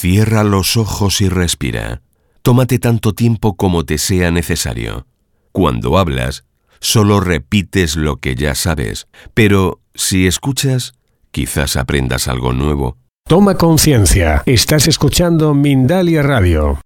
Cierra los ojos y respira. Tómate tanto tiempo como te sea necesario. Cuando hablas, solo repites lo que ya sabes, pero si escuchas, quizás aprendas algo nuevo. Toma conciencia. Estás escuchando Mindalia Radio.